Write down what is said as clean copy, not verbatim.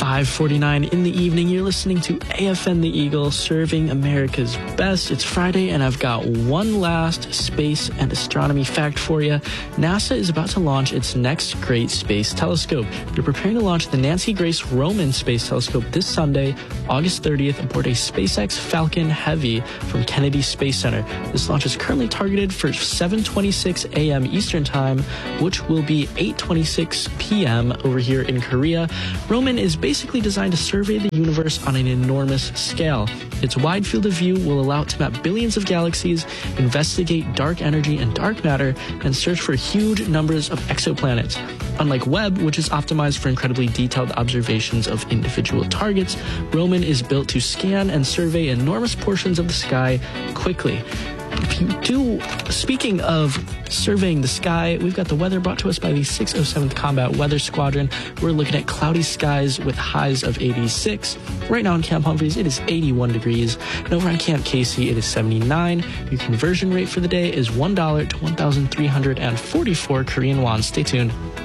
5:49 in the evening. You're listening to AFN The Eagle, serving America's best. It's Friday, and I've got one last space and astronomy fact for you. NASA is about to launch its next great space telescope. They're preparing to launch the Nancy Grace Roman Space Telescope this Sunday, August 30th, aboard a SpaceX Falcon Heavy from Kennedy Space Center. This launch is currently targeted for 7:26 a.m. Eastern Time, which will be 8:26 p.m. over here in Korea. Roman is basically designed to survey the universe on an enormous scale. Its wide field of view will allow it to map billions of galaxies, investigate dark energy and dark matter, and search for huge numbers of exoplanets. Unlike Webb, which is optimized for incredibly detailed observations of individual targets, Roman is built to scan and survey enormous portions of the sky quickly. Speaking of surveying the sky, we've got the weather brought to us by the 607th Combat Weather Squadron. We're looking at cloudy skies with highs of 86. Right now in Camp Humphreys, it is 81 degrees. And over on Camp Casey, it is 79. Your conversion rate for the day is $1 to 1,344 Korean won. Stay tuned.